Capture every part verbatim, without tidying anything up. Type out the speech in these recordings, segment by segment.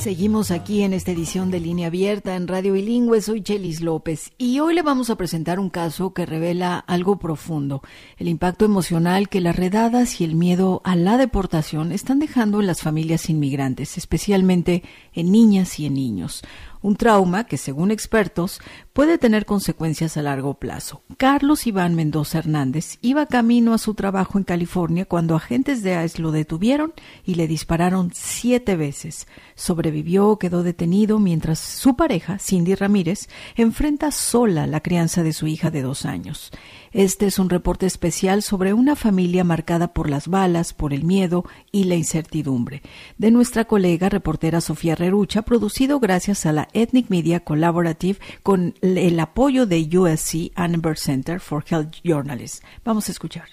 Seguimos aquí en esta edición de Línea Abierta en Radio Bilingüe. Soy Chelis López y hoy le vamos a presentar un caso que revela algo profundo: el impacto emocional que las redadas y el miedo a la deportación están dejando en las familias inmigrantes, especialmente en niñas y en niños. Un trauma que, según expertos, puede tener consecuencias a largo plazo. Carlos Iván Mendoza Hernández iba camino a su trabajo en California cuando agentes de I C E lo detuvieron y le dispararon siete veces. Sobrevivió, quedó detenido, mientras su pareja, Cindy Ramírez, enfrenta sola la crianza de su hija de dos años. Este es un reporte especial sobre una familia marcada por las balas, por el miedo y la incertidumbre, de nuestra colega reportera Sofía Rerucha, producido gracias a la Ethnic Media Collaborative con el apoyo de U S C Annenberg Center for Health Journalists. Vamos a escuchar.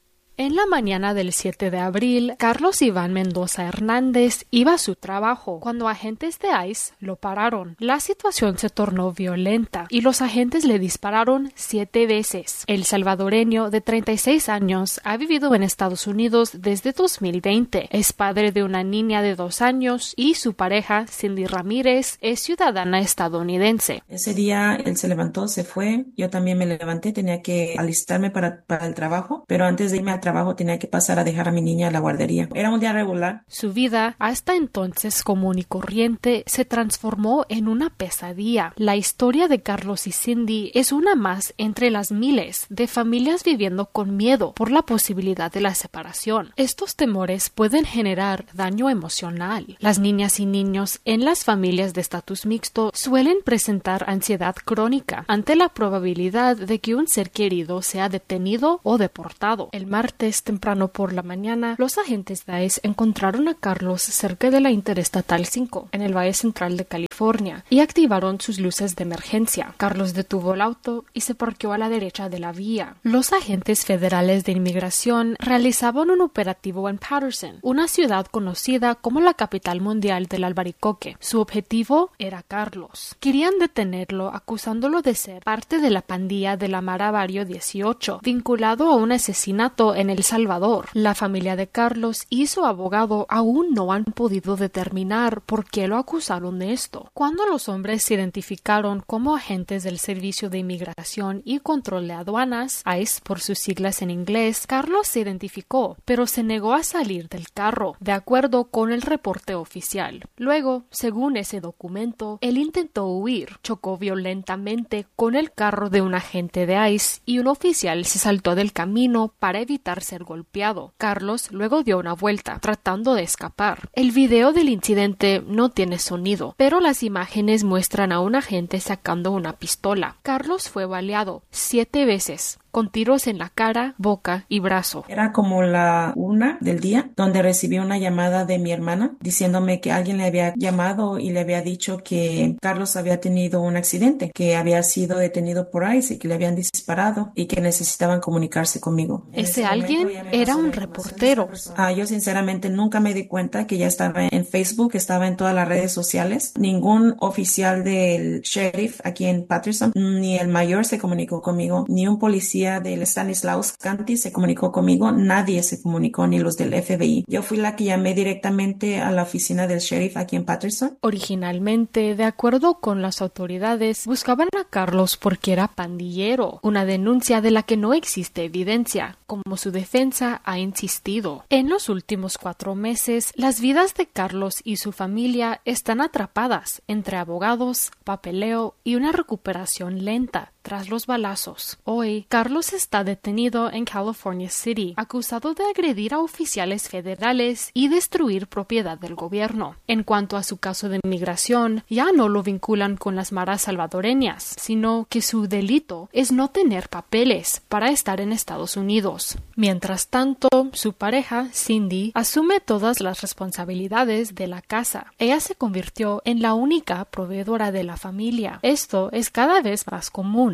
En la mañana del siete de abril, Carlos Iván Mendoza Hernández iba a su trabajo cuando agentes de I C E lo pararon. La situación se tornó violenta y los agentes le dispararon siete veces. El salvadoreño de treinta y seis años ha vivido en Estados Unidos desde dos mil veinte. Es padre de una niña de dos años y su pareja, Cindy Ramírez, es ciudadana estadounidense. Ese día él se levantó, se fue. Yo también me levanté, tenía que alistarme para, para el trabajo, pero antes de irme al trabajo tenía que pasar a dejar a mi niña a la guardería. Era un día regular. Su vida, hasta entonces común y corriente, se transformó en una pesadilla. La historia de Carlos y Cindy es una más entre las miles de familias viviendo con miedo por la posibilidad de la separación. Estos temores pueden generar daño emocional. Las niñas y niños en las familias de estatus mixto suelen presentar ansiedad crónica ante la probabilidad de que un ser querido sea detenido o deportado. El martes temprano por la mañana, los agentes de I C E encontraron a Carlos cerca de la Interestatal cinco, en el Valle Central de California, y activaron sus luces de emergencia. Carlos detuvo el auto y se parqueó a la derecha de la vía. Los agentes federales de inmigración realizaban un operativo en Patterson, una ciudad conocida como la capital mundial del albaricoque. Su objetivo era Carlos. Querían detenerlo acusándolo de ser parte de la pandilla de la Mara Barrio dieciocho, vinculado a un asesinato en El Salvador. La familia de Carlos y su abogado aún no han podido determinar por qué lo acusaron de esto. Cuando los hombres se identificaron como agentes del Servicio de Inmigración y Control de Aduanas, I C E por sus siglas en inglés, Carlos se identificó, pero se negó a salir del carro, de acuerdo con el reporte oficial. Luego, según ese documento, él intentó huir, chocó violentamente con el carro de un agente de I C E y un oficial se saltó del camino para evitar ser golpeado. Carlos luego dio una vuelta, tratando de escapar. El video del incidente no tiene sonido, pero las imágenes muestran a un agente sacando una pistola. Carlos fue baleado siete veces, con tiros en la cara, boca y brazo. Era como la una del día, donde recibí una llamada de mi hermana diciéndome que alguien le había llamado y le había dicho que Carlos había tenido un accidente, que había sido detenido por I C E y que le habían disparado y que necesitaban comunicarse conmigo. Ese, ese alguien era un reportero. Ah, yo sinceramente nunca me di cuenta que ya estaba en Facebook, estaba en todas las redes sociales. Ningún oficial del sheriff aquí en Patterson, ni el mayor se comunicó conmigo, ni un policía del Stanislaus County se comunicó conmigo, nadie se comunicó, ni los del F B I. Yo fui la que llamé directamente a la oficina del sheriff aquí en Patterson. Originalmente, de acuerdo con las autoridades, buscaban a Carlos porque era pandillero, una denuncia de la que no existe evidencia, como su defensa ha insistido. En los últimos cuatro meses, las vidas de Carlos y su familia están atrapadas entre abogados, papeleo y una recuperación lenta tras los balazos. Hoy, Carlos está detenido en California City, acusado de agredir a oficiales federales y destruir propiedad del gobierno. En cuanto a su caso de inmigración, ya no lo vinculan con las maras salvadoreñas, sino que su delito es no tener papeles para estar en Estados Unidos. Mientras tanto, su pareja, Cindy, asume todas las responsabilidades de la casa. Ella se convirtió en la única proveedora de la familia. Esto es cada vez más común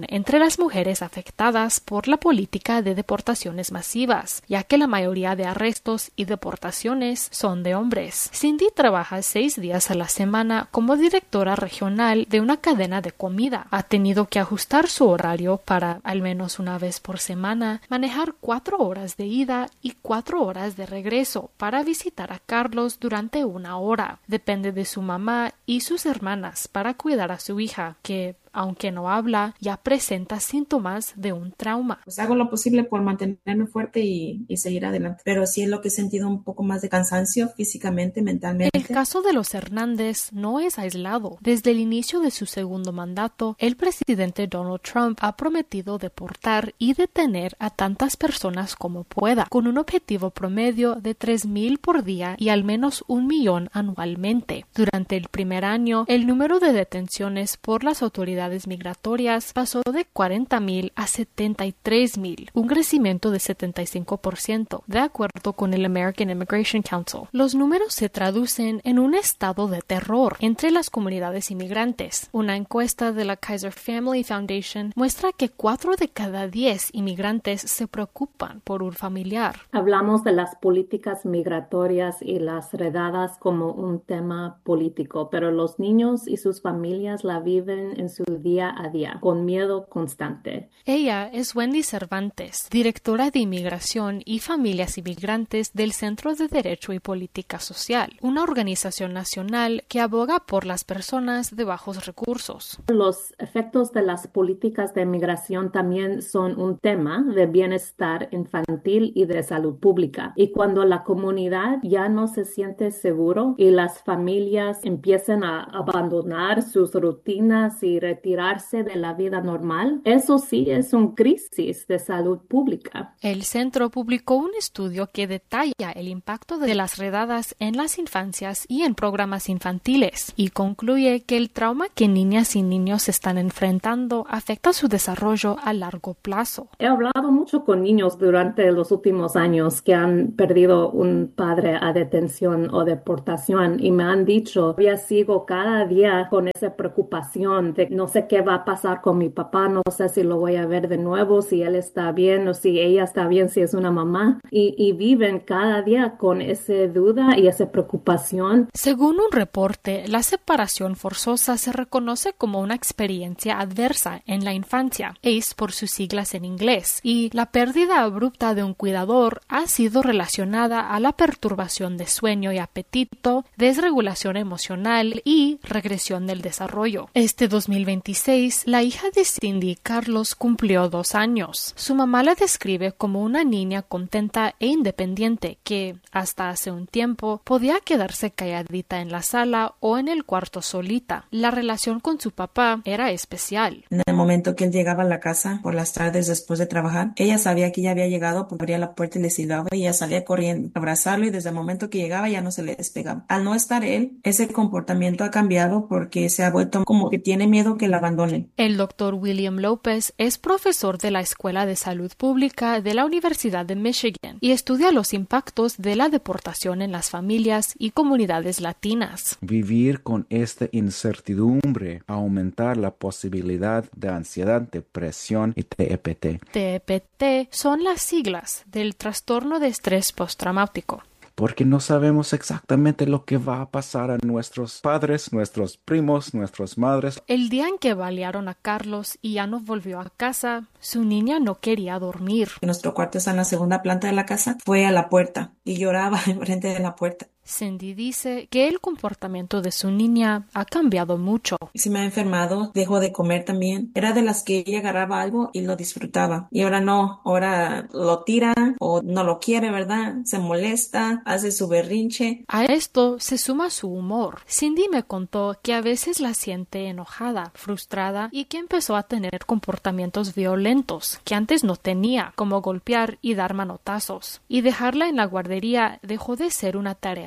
común entre las mujeres afectadas por la política de deportaciones masivas, ya que la mayoría de arrestos y deportaciones son de hombres. Cindy trabaja seis días a la semana como directora regional de una cadena de comida. Ha tenido que ajustar su horario para, al menos una vez por semana, manejar cuatro horas de ida y cuatro horas de regreso para visitar a Carlos durante una hora. Depende de su mamá y sus hermanas para cuidar a su hija, que, aunque no habla, ya presenta síntomas de un trauma. Pues hago lo posible por mantenerme fuerte y, y seguir adelante. Pero sí es lo que he sentido un poco más de cansancio físicamente, mentalmente. El caso de los Hernández no es aislado. Desde el inicio de su segundo mandato, el presidente Donald Trump ha prometido deportar y detener a tantas personas como pueda, con un objetivo promedio de tres mil por día y al menos un millón anualmente. Durante el primer año, el número de detenciones por las autoridades migratorias pasó de cuarenta mil a setenta y tres mil, un crecimiento de setenta y cinco por ciento, de acuerdo con el American Immigration Council. Los números se traducen en un estado de terror entre las comunidades inmigrantes. Una encuesta de la Kaiser Family Foundation muestra que cuatro de cada diez inmigrantes se preocupan por un familiar. Hablamos de las políticas migratorias y las redadas como un tema político, pero los niños y sus familias la viven en su día a día, con miedo constante. Ella es Wendy Cervantes, directora de Inmigración y Familias Inmigrantes del Centro de Derecho y Política Social, una organización nacional que aboga por las personas de bajos recursos. Los efectos de las políticas de migración también son un tema de bienestar infantil y de salud pública. Y cuando la comunidad ya no se siente seguro y las familias empiezan a abandonar sus rutinas y retirarse de la vida normal, eso sí es una crisis de salud pública. El centro publicó un estudio que detalla el impacto de las redadas en las infancias y en programas infantiles y concluye que el trauma que niñas y niños están enfrentando afecta su desarrollo a largo plazo. He hablado mucho con niños durante los últimos años que han perdido un padre a detención o deportación y me han dicho, yo sigo cada día con esa preocupación de no sé qué va a pasar con mi papá, no sé si lo voy a ver de nuevo, si él está bien o si ella está bien, si es una mamá. Y, y viven cada día con esa duda y esa preocupación. Según un reporte, la separación forzosa se reconoce como una experiencia adversa en la infancia, A C E por sus siglas en inglés, y la pérdida abrupta de un cuidador ha sido relacionada a la perturbación de sueño y apetito, desregulación emocional y regresión del desarrollo. Este dos mil veintiséis, la hija de Cindy, Carlos, cumplió dos años. Su mamá la describe como una niña contenta e independiente que, hasta hace un tiempo, podía quedarse calladita en la sala o en el cuarto solita. La relación con su papá era especial. En el momento que él llegaba a la casa por las tardes después de trabajar, ella sabía que ya había llegado, porque abría la puerta y le silbaba y ella salía corriendo a abrazarlo y desde el momento que llegaba ya no se le despegaba. Al no estar él, ese comportamiento ha cambiado porque se ha vuelto como que tiene miedo que la abandonen. El doctor William López es profesor de la Escuela de Salud Pública de la Universidad de Michigan y estudia los impactos de la deportación en las familias y comunidades latinas. Vivir con esta incertidumbre aumenta la posibilidad de ansiedad, depresión y T E P T. T E P T son las siglas del trastorno de estrés postraumático. Porque no sabemos exactamente lo que va a pasar a nuestros padres, nuestros primos, nuestras madres. El día en que balearon a Carlos y ya no volvió a casa, su niña no quería dormir. Nuestro cuarto está en la segunda planta de la casa. Fue a la puerta y lloraba enfrente de la puerta. Cindy dice que el comportamiento de su niña ha cambiado mucho. Se me ha enfermado, dejó de comer también. Era de las que ella agarraba algo y lo disfrutaba. Y ahora no, ahora lo tira o no lo quiere, ¿verdad? Se molesta, hace su berrinche. A esto se suma su humor. Cindy me contó que a veces la siente enojada, frustrada y que empezó a tener comportamientos violentos que antes no tenía, como golpear y dar manotazos. Y dejarla en la guardería dejó de ser una tarea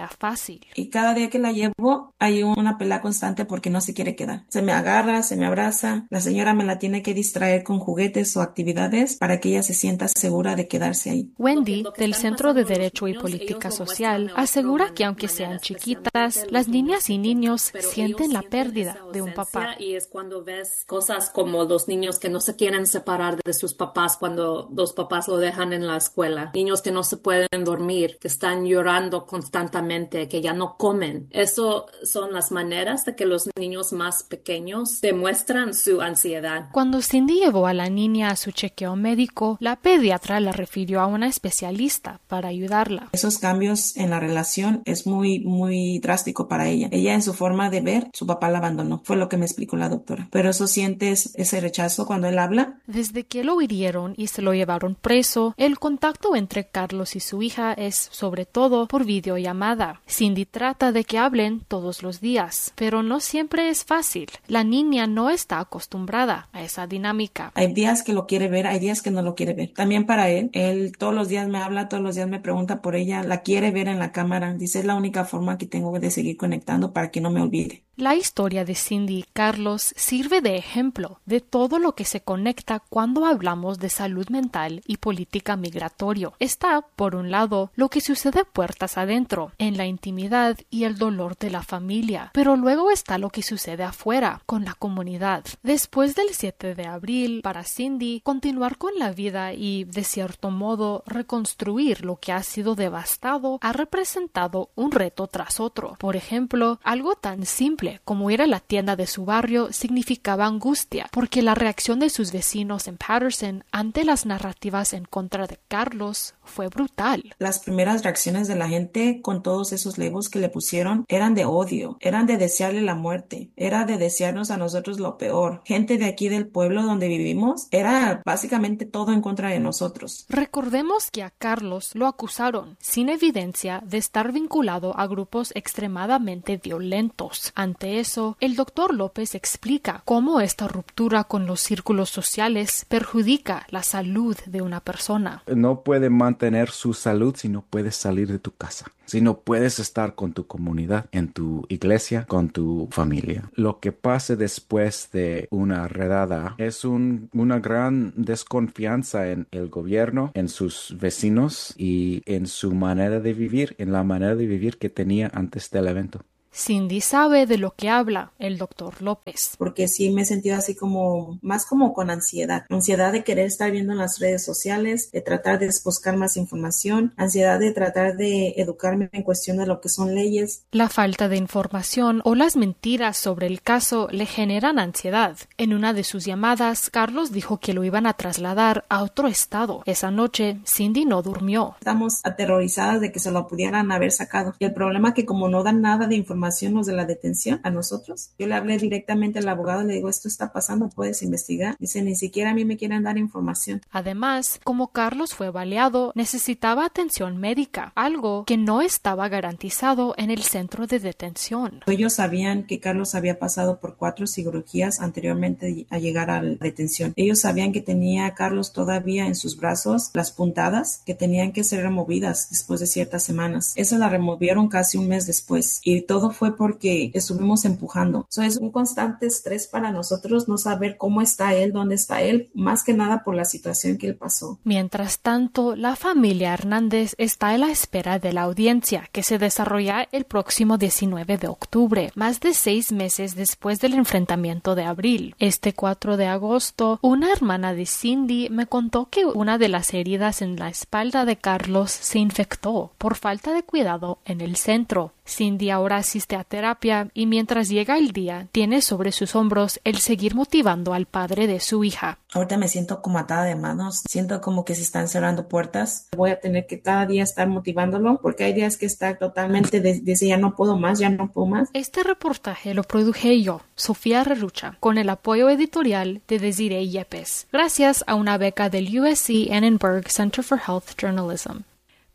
sea fácil. Y cada día que la llevo hay una pelea constante porque no se quiere quedar. Se me agarra, se me abraza. La señora me la tiene que distraer con juguetes o actividades para que ella se sienta segura de quedarse ahí. Wendy, del Centro de Derecho y Política Social, asegura que aunque sean chiquitas, las niñas y niños sienten la pérdida de un papá. Y es cuando ves cosas como los niños que no se quieren separar de sus papás cuando los papás lo dejan en la escuela. Niños que no se pueden dormir, que están llorando constantemente, que ya no comen. Eso son las maneras de que los niños más pequeños demuestran su ansiedad. Cuando Cindy llevó a la niña a su chequeo médico, la pediatra la refirió a una especialista para ayudarla. Esos cambios en la relación es muy, muy drástico para ella. Ella en su forma de ver, su papá la abandonó. Fue lo que me explicó la doctora. Pero eso sientes ese rechazo cuando él habla. Desde que lo hirieron y se lo llevaron preso, el contacto entre Carlos y su hija es sobre todo por videollamada. Cindy trata de que hablen todos los días, pero no siempre es fácil. La niña no está acostumbrada a esa dinámica. Hay días que lo quiere ver, hay días que no lo quiere ver. También para él, él todos los días me habla, todos los días me pregunta por ella, la quiere ver en la cámara. Dice, es la única forma que tengo de seguir conectando para que no me olvide. La historia de Cindy y Carlos sirve de ejemplo de todo lo que se conecta cuando hablamos de salud mental y política migratoria. Está, por un lado, lo que sucede puertas adentro, en la intimidad y el dolor de la familia, pero luego está lo que sucede afuera, con la comunidad. Después del siete de abril, para Cindy, continuar con la vida y, de cierto modo, reconstruir lo que ha sido devastado ha representado un reto tras otro. Por ejemplo, algo tan simple como ir a la tienda de su barrio significaba angustia, porque la reacción de sus vecinos en Patterson ante las narrativas en contra de Carlos fue brutal. Las primeras reacciones de la gente con todos esos labels que le pusieron eran de odio, eran de desearle la muerte, era de desearnos a nosotros lo peor. Gente de aquí del pueblo donde vivimos era básicamente todo en contra de nosotros. Recordemos que a Carlos lo acusaron, sin evidencia, de estar vinculado a grupos extremadamente violentos. Ante eso, el doctor López explica cómo esta ruptura con los círculos sociales perjudica la salud de una persona. No puede mantener su salud si no puedes salir de tu casa, si no puedes estar con tu comunidad, en tu iglesia, con tu familia. Lo que pase después de una redada es un, una gran desconfianza en el gobierno, en sus vecinos y en su manera de vivir, en la manera de vivir que tenía antes del evento. Cindy sabe de lo que habla el doctor López. Porque sí me he sentido así como, más como con ansiedad. Ansiedad de querer estar viendo en las redes sociales, de tratar de buscar más información, ansiedad de tratar de educarme en cuestión de lo que son leyes. La falta de información o las mentiras sobre el caso le generan ansiedad. En una de sus llamadas, Carlos dijo que lo iban a trasladar a otro estado. Esa noche, Cindy no durmió. Estamos aterrorizadas de que se lo pudieran haber sacado. Y el problema es que como no dan nada de información los de la detención a nosotros. Yo le hablé directamente al abogado, le digo, esto está pasando, puedes investigar. Dice, ni siquiera a mí me quieren dar información. Además, como Carlos fue baleado, necesitaba atención médica, algo que no estaba garantizado en el centro de detención. Ellos sabían que Carlos había pasado por cuatro cirugías anteriormente a llegar a la detención. Ellos sabían que tenía a Carlos todavía en sus brazos las puntadas que tenían que ser removidas después de ciertas semanas. Esa la removieron casi un mes después y todo fue porque estuvimos empujando. Eso es un constante estrés para nosotros no saber cómo está él, dónde está él, más que nada por la situación que él pasó. Mientras tanto, la familia Hernández está a la espera de la audiencia que se desarrolla el próximo diecinueve de octubre, más de seis meses después del enfrentamiento de abril. Este cuatro de agosto, una hermana de Cindy me contó que una de las heridas en la espalda de Carlos se infectó por falta de cuidado en el centro. Cindy ahora asiste a terapia y mientras llega el día, tiene sobre sus hombros el seguir motivando al padre de su hija. Ahorita me siento como atada de manos, siento como que se están cerrando puertas. Voy a tener que cada día estar motivándolo porque hay días que está totalmente, de, dice ya no puedo más, ya no puedo más. Este reportaje lo produje yo, Sofía Rerucha, con el apoyo editorial de Desiree Yepes, gracias a una beca del U S C Annenberg Center for Health Journalism.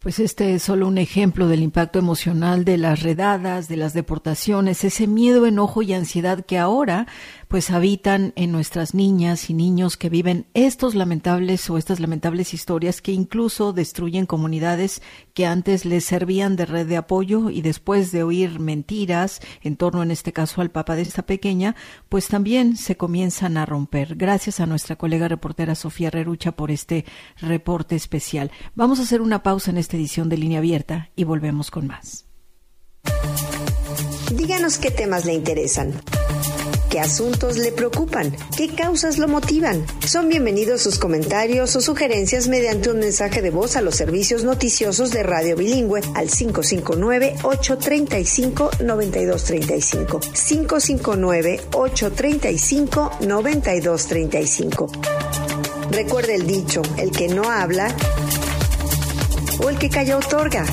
Pues este es solo un ejemplo del impacto emocional de las redadas, de las deportaciones, ese miedo, enojo y ansiedad que ahora pues habitan en nuestras niñas y niños que viven estos lamentables o estas lamentables historias que incluso destruyen comunidades que antes les servían de red de apoyo, y después de oír mentiras en torno, en este caso, al papá de esta pequeña, pues también se comienzan a romper. Gracias a nuestra colega reportera Sofía Rerucha por este reporte especial. Vamos a hacer una pausa en esta edición de Línea Abierta y volvemos con más. Díganos qué temas le interesan. ¿Qué asuntos le preocupan? ¿Qué causas lo motivan? Son bienvenidos sus comentarios o sugerencias mediante un mensaje de voz a los servicios noticiosos de Radio Bilingüe al cinco cinco nueve, ocho tres cinco, nueve dos tres cinco. cinco cinco nueve, ocho tres cinco, nueve dos tres cinco. Recuerde el dicho, el que no habla o el que calla otorga.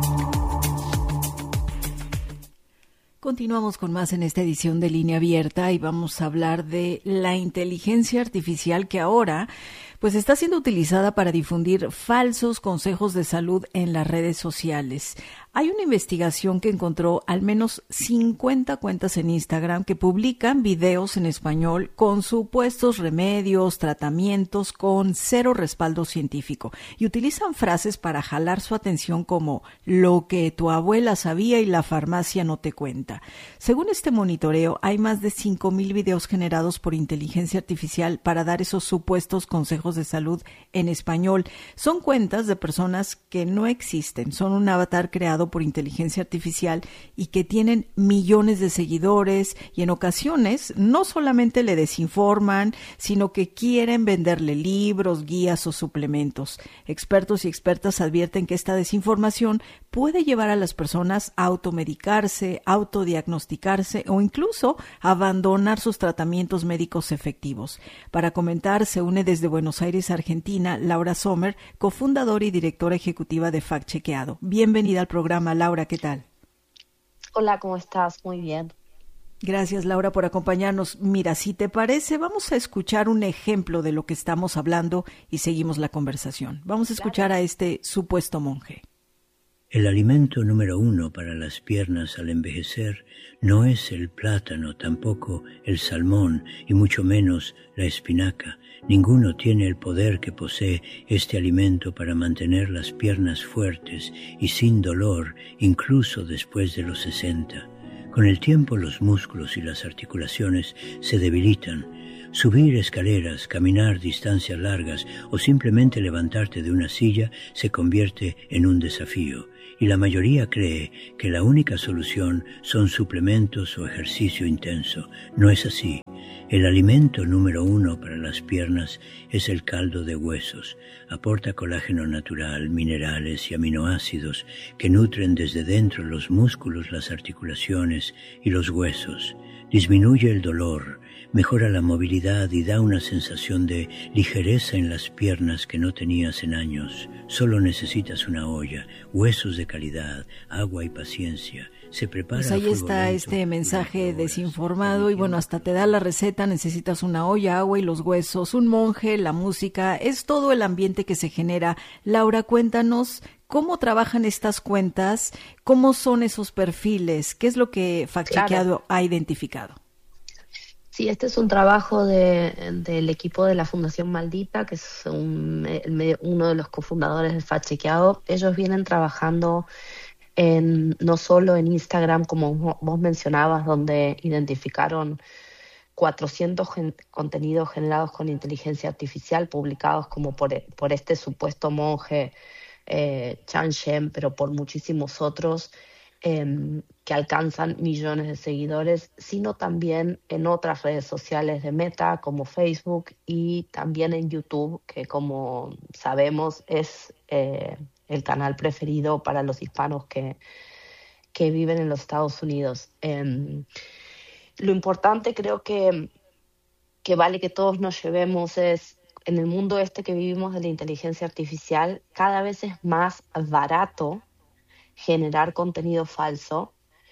Continuamos con más en esta edición de Línea Abierta y vamos a hablar de la inteligencia artificial que ahora pues está siendo utilizada para difundir falsos consejos de salud en las redes sociales. Hay una investigación que encontró al menos cincuenta cuentas en Instagram que publican videos en español con supuestos remedios, tratamientos con cero respaldo científico, y utilizan frases para jalar su atención como lo que tu abuela sabía y la farmacia no te cuenta. Según este monitoreo, hay más de cinco mil videos generados por inteligencia artificial para dar esos supuestos consejos de salud en español. Son cuentas de personas que no existen, son un avatar creado por inteligencia artificial y que tienen millones de seguidores, y en ocasiones no solamente le desinforman, sino que quieren venderle libros, guías o suplementos. Expertos y expertas advierten que esta desinformación puede llevar a las personas a automedicarse, autodiagnosticarse o incluso abandonar sus tratamientos médicos efectivos. Para comentar, se une desde Buenos Aires, Argentina, Laura Sommer, cofundadora y directora ejecutiva de Fact Chequeado. Bienvenida al programa, Laura, ¿qué tal? Hola, ¿cómo estás? Muy bien. Gracias, Laura, por acompañarnos. Mira, si te parece, vamos a escuchar un ejemplo de lo que estamos hablando y seguimos la conversación. Vamos a escuchar a este supuesto monje. El alimento número uno para las piernas al envejecer no es el plátano, tampoco el salmón y mucho menos la espinaca. Ninguno tiene el poder que posee este alimento para mantener las piernas fuertes y sin dolor, incluso después de los sesenta. Con el tiempo los músculos y las articulaciones se debilitan. Subir escaleras, caminar distancias largas o simplemente levantarte de una silla se convierte en un desafío. Y la mayoría cree que la única solución son suplementos o ejercicio intenso. No es así. El alimento número uno para las piernas es el caldo de huesos. Aporta colágeno natural, minerales y aminoácidos que nutren desde dentro los músculos, las articulaciones y los huesos. Disminuye el dolor, mejora la movilidad y da una sensación de ligereza en las piernas que no tenías en años. Solo necesitas una olla, huesos de calidad, agua y paciencia. Se prepara. Pues ahí está este mensaje desinformado y bueno, hasta te da la receta. Necesitas una olla, agua y los huesos, un monje, la música, es todo el ambiente que se genera. Laura, cuéntanos cómo trabajan estas cuentas, cómo son esos perfiles, qué es lo que Fact Chequeado claro. ha identificado. Sí, este es un trabajo de, del equipo de la Fundación Maldita, que es un, el, uno de los cofundadores de Fact Chequeado. Ellos vienen trabajando en, no solo en Instagram, como vos mencionabas, donde identificaron cuatrocientos gen, contenidos generados con inteligencia artificial, publicados como por, por este supuesto monje eh, Chan Shen, pero por muchísimos otros, eh, que alcanzan millones de seguidores, sino también en otras redes sociales de Meta, como Facebook, y también en YouTube, que como sabemos es eh, el canal preferido para los hispanos que, que viven en los Estados Unidos. Eh, lo importante creo que, que vale que todos nos llevemos es, en el mundo este que vivimos de la inteligencia artificial, cada vez es más barato generar contenido falso.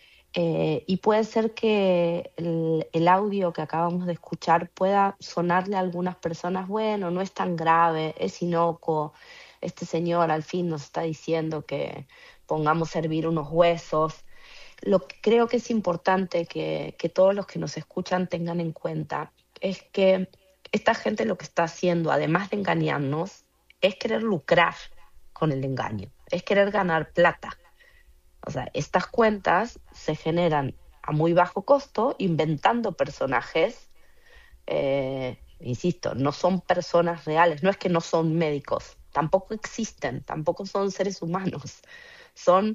Eh, y puede ser que el, el audio que acabamos de escuchar pueda sonarle a algunas personas, bueno, no es tan grave, es inocuo, este señor al fin nos está diciendo que pongamos a hervir unos huesos. Lo que creo que es importante que, que todos los que nos escuchan tengan en cuenta es que esta gente lo que está haciendo, además de engañarnos, es querer lucrar con el engaño, es querer ganar plata. O sea, estas cuentas se generan a muy bajo costo, inventando personajes. Eh, insisto, no son personas reales, no es que no son médicos, tampoco existen, tampoco son seres humanos, son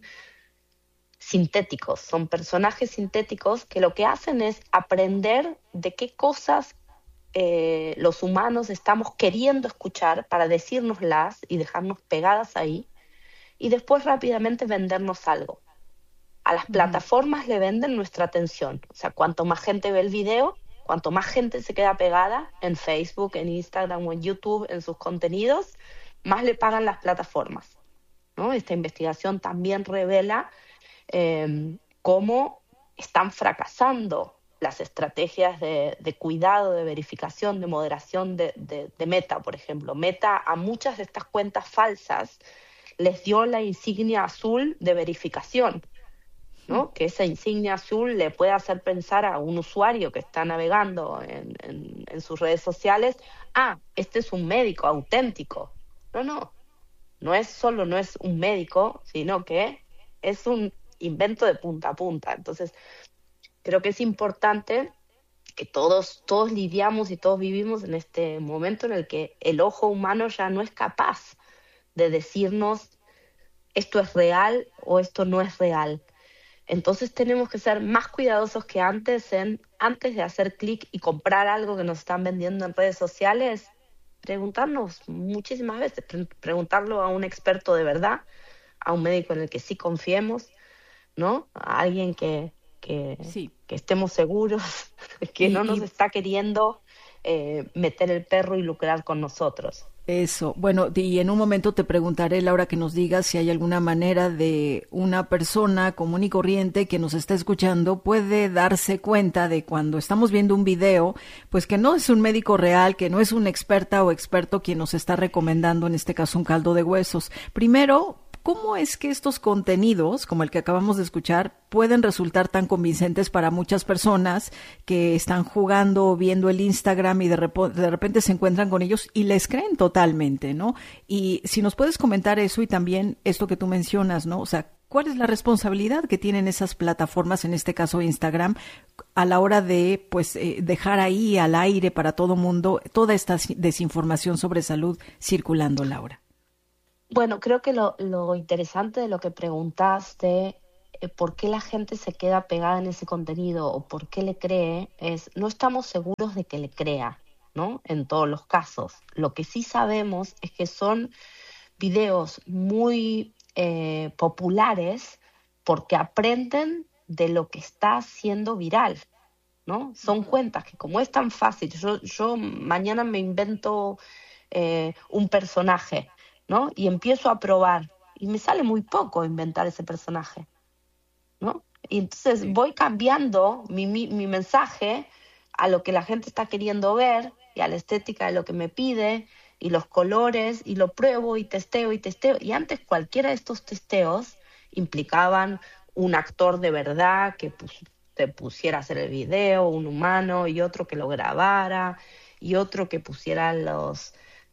sintéticos, son personajes sintéticos que lo que hacen es aprender de qué cosas eh, los humanos estamos queriendo escuchar para decírnoslas y dejarnos pegadas ahí, y después rápidamente vendernos algo. A las plataformas le venden nuestra atención. O sea, cuanto más gente ve el video, cuanto más gente se queda pegada en Facebook, en Instagram o en YouTube, en sus contenidos, más le pagan las plataformas, ¿no? Esta investigación también revela eh, cómo están fracasando las estrategias de, de cuidado, de verificación, de moderación de, de, de Meta, por ejemplo. Meta a muchas de estas cuentas falsas les dio la insignia azul de verificación, ¿no? Que esa insignia azul le puede hacer pensar a un usuario que está navegando en, en, en sus redes sociales, ah, este es un médico auténtico. No, no, no es solo no es un médico, sino que es un invento de punta a punta. Entonces, creo que es importante que todos, todos lidiamos y todos vivimos en este momento en el que el ojo humano ya no es capaz de decirnos esto es real o esto no es real. Entonces tenemos que ser más cuidadosos que antes en, antes de hacer clic y comprar algo que nos están vendiendo en redes sociales, preguntarnos muchísimas veces, pre- preguntarlo a un experto de verdad, a un médico en el que sí confiemos, ¿no? A alguien que, que, sí. que estemos seguros, que y, no nos y... está queriendo eh, meter el perro y lucrar con nosotros. Eso, bueno, y en un momento te preguntaré, Laura, que nos digas si hay alguna manera de una persona común y corriente que nos está escuchando puede darse cuenta de cuando estamos viendo un video, pues que no es un médico real, que no es una experta o experto quien nos está recomendando, en este caso, un caldo de huesos. Primero, ¿cómo es que estos contenidos, como el que acabamos de escuchar, pueden resultar tan convincentes para muchas personas que están jugando o viendo el Instagram y de, rep- de repente se encuentran con ellos y les creen totalmente, ¿no? Y si nos puedes comentar eso y también esto que tú mencionas, ¿no? O sea, ¿cuál es la responsabilidad que tienen esas plataformas, en este caso Instagram, a la hora de pues eh, dejar ahí al aire para todo mundo toda esta desinformación sobre salud circulando, Laura? Bueno, creo que lo, lo interesante de lo que preguntaste, eh, por qué la gente se queda pegada en ese contenido o por qué le cree, es no estamos seguros de que le crea, ¿no? En todos los casos. Lo que sí sabemos es que son videos muy eh, populares porque aprenden de lo que está siendo viral, ¿no? Son cuentas que como es tan fácil, yo, yo mañana me invento eh, un personaje, ¿no? Y empiezo a probar y me sale muy poco inventar ese personaje, ¿no? Y entonces sí. voy cambiando mi, mi, mi mensaje a lo que la gente está queriendo ver y a la estética de lo que me pide y los colores, y lo pruebo y testeo y testeo. Y antes cualquiera de estos testeos implicaban un actor de verdad que pus- te pusiera a hacer el video, un humano, y otro que lo grabara, y otro que pusiera los...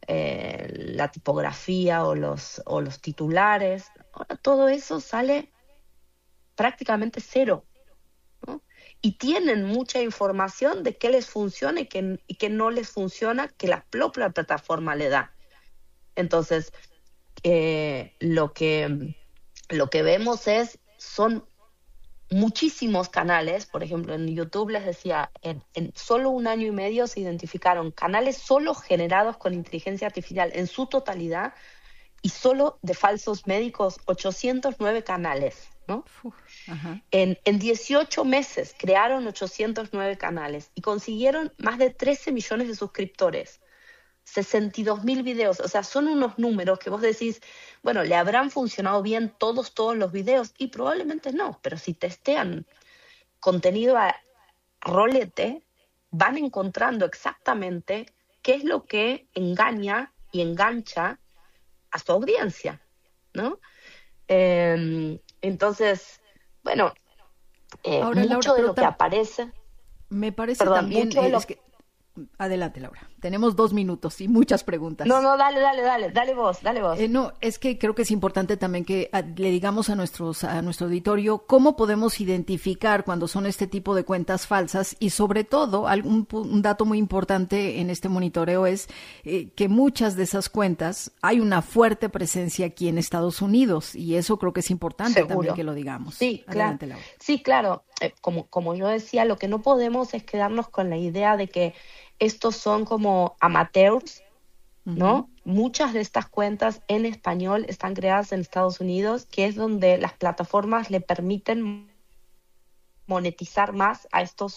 Eh, la tipografía o los, o los titulares. Ahora todo eso sale prácticamente cero, ¿no? Y tienen mucha información de qué les funciona y qué, y qué no les funciona, que la propia plataforma le da. Entonces, eh, lo que, lo que vemos es, son muchísimos canales. Por ejemplo, en YouTube les decía, en, en solo un año y medio se identificaron canales solo generados con inteligencia artificial en su totalidad, y solo de falsos médicos, ochocientos nueve canales, ¿no? Uf, ajá. En, en dieciocho meses crearon ochocientos nueve canales y consiguieron más de trece millones de suscriptores, sesenta y dos mil videos. O sea, son unos números que vos decís, bueno, ¿le habrán funcionado bien todos, todos los videos? Y probablemente no, pero si testean contenido a rolete, van encontrando exactamente qué es lo que engaña y engancha a su audiencia, ¿no? Eh, entonces, bueno, eh, Ahora, mucho Laura, de lo que aparece... Me parece Perdón, también... mucho de eh, lo... es que... Adelante, Laura. Tenemos dos minutos y muchas preguntas. No, no, dale, dale, dale, dale vos, dale vos. Eh, no, es que creo que es importante también que a, le digamos a nuestros a nuestro auditorio cómo podemos identificar cuando son este tipo de cuentas falsas y sobre todo algún un dato muy importante en este monitoreo es eh, que muchas de esas cuentas hay una fuerte presencia aquí en Estados Unidos y eso creo que es importante Seguro. También que lo digamos. Sí, Adelante, claro. Laura. Sí, claro. Eh, como como yo decía, lo que no podemos es quedarnos con la idea de que estos son como amateurs, ¿no? Uh-huh. Muchas de estas cuentas en español están creadas en Estados Unidos, que es donde las plataformas le permiten monetizar más a estos.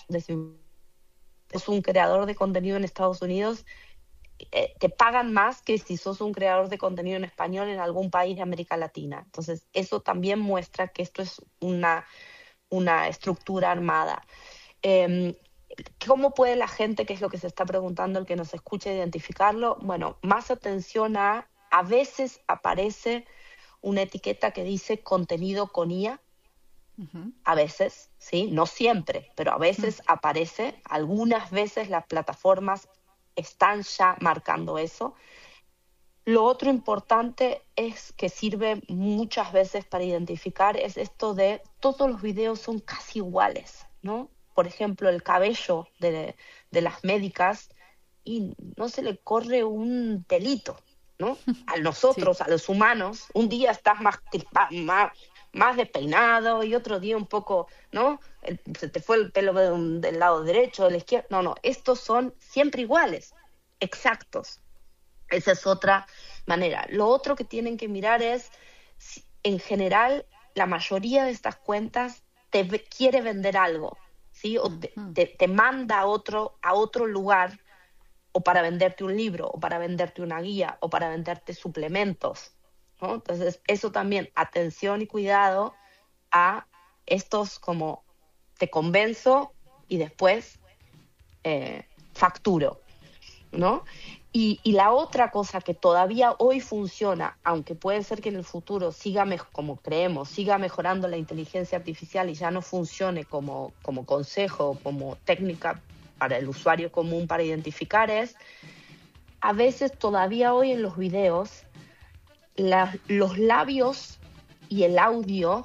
Es un creador de contenido en Estados Unidos, eh, te pagan más que si sos un creador de contenido en español en algún país de América Latina. Entonces, eso también muestra que esto es una, una estructura armada. Eh, ¿Cómo puede la gente, que es lo que se está preguntando, el que nos escucha, identificarlo? Bueno, más atención a, a veces aparece una etiqueta que dice contenido con I A, uh-huh. A veces, ¿sí? No siempre, pero a veces uh-huh. aparece, algunas veces las plataformas están ya marcando eso. Lo otro importante es que sirve muchas veces para identificar es esto de todos los videos son casi iguales, ¿no? Por ejemplo, el cabello de, de las médicas y no se le corre un pelito, ¿no? A nosotros, sí. A los humanos, un día estás más, más, más despeinado y otro día un poco, ¿no? El, se te fue el pelo de un, del lado derecho, de la izquierda. No, no, estos son siempre iguales, exactos. Esa es otra manera. Lo otro que tienen que mirar es, en general, la mayoría de estas cuentas te quiere vender algo. ¿Sí? O te, te, te manda a otro, a otro lugar o para venderte un libro, o para venderte una guía, o para venderte suplementos, ¿no? Entonces, eso también, atención y cuidado a estos como te convenzo y después eh, facturo, ¿no? Y, y la otra cosa que todavía hoy funciona, aunque puede ser que en el futuro siga, me- como creemos, siga mejorando la inteligencia artificial y ya no funcione como, como consejo, como técnica para el usuario común para identificar, es a veces todavía hoy en los videos la, los labios y el audio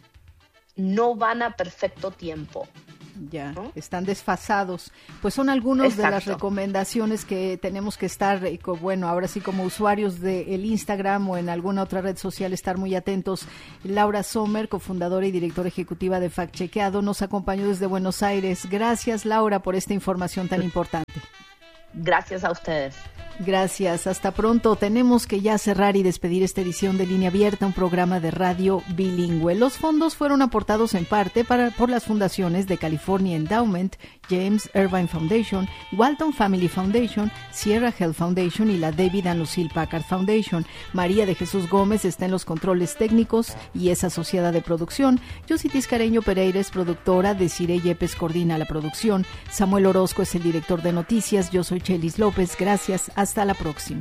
no van a perfecto tiempo. Ya, ¿no? Están desfasados. Pues son algunas Exacto. de las recomendaciones que tenemos que estar, bueno, ahora sí como usuarios del Instagram o en alguna otra red social, estar muy atentos. Laura Sommer, cofundadora y directora ejecutiva de Fact Chequeado, nos acompañó desde Buenos Aires. Gracias, Laura, por esta información tan importante. Gracias a ustedes. Gracias, hasta pronto. Tenemos que ya cerrar y despedir esta edición de Línea Abierta, un programa de radio bilingüe. Los fondos fueron aportados en parte para, por las fundaciones de California Endowment, James Irvine Foundation, Walton Family Foundation, Sierra Health Foundation y la David and Lucille Packard Foundation. María de Jesús Gómez está en los controles técnicos y es asociada de producción. Yossi Tiscareño Pereira es productora, Desiree Yepes coordina la producción. Samuel Orozco es el director de noticias. Yo soy Chelis López. Gracias. Hasta la próxima.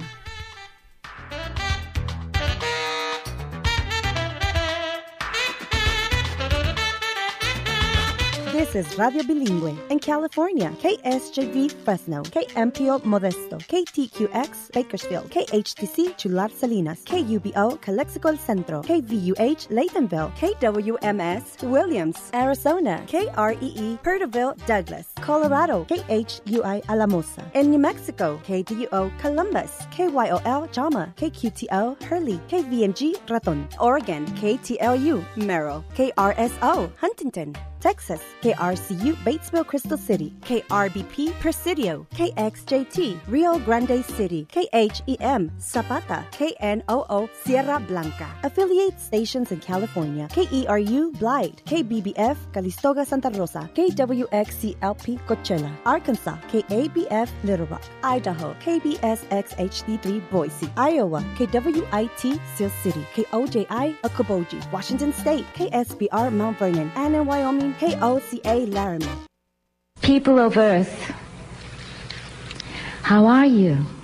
This is Radio Bilingüe in California, K S J V Fresno, K M P O Modesto, K T Q X Bakersfield, K H T C Chular Salinas, K U B O Calexico El Centro, K V U H Laytonville, K W M S Williams, Arizona, K R E E Perterville Douglas, Colorado, K H U I Alamosa, in New Mexico, K D U O Columbus, K Y O L Jama, K Q T O Hurley, K V N G Raton, Oregon, K T L U Merrill, K R S O Huntington, Texas, K R C U Batesville Crystal City, K R B P Presidio, K X J T Rio Grande City, K H E M Zapata, K N O O Sierra Blanca. Affiliate stations in California, K E R U Blythe, K B B F Calistoga Santa Rosa, K W X C L P Coachella, Arkansas, K A B F Little Rock, Idaho, K B S X H D three Boise, Iowa, K W I T Sioux City, K O J I Okoboji, Washington State, K S B R Mount Vernon, and in Wyoming, K O C A Laramie. People of Earth, how are you?